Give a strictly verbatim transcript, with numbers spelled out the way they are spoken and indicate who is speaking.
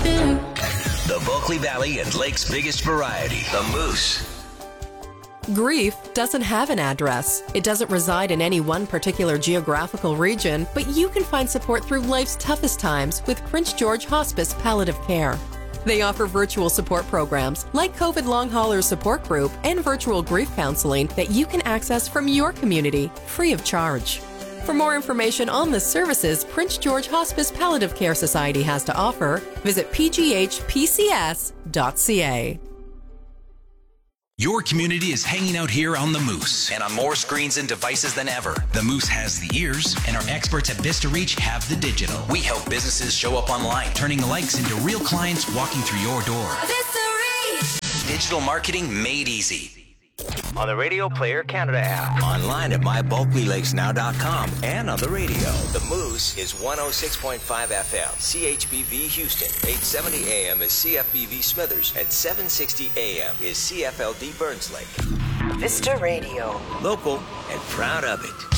Speaker 1: The Bulkley Valley and Lake's biggest variety, the Moose.
Speaker 2: Grief doesn't have an address. It doesn't reside in any one particular geographical region, but you can find support through life's toughest times with Prince George Hospice Palliative Care. They offer virtual support programs like COVID Long Haulers Support Group and virtual grief counseling that you can access from your community free of charge. For more information on the services Prince George Hospice Palliative Care Society has to offer, visit p g h p c s dot c a.
Speaker 1: Your community is hanging out here on the Moose and on more screens and devices than ever. The Moose has the ears, and our experts at Vista Reach have the digital. We help businesses show up online, turning likes into real clients walking through your door. Vista Reach! Digital marketing made easy. On the Radio Player Canada app. Online at my bulkley lakes now dot com and on the radio. The Moose is one oh six point five F M. C H B V Houston. eight seventy A M is C F B V Smithers. And seven sixty A M is C F L D Burns Lake.
Speaker 3: Vista Radio.
Speaker 1: Local and proud of it.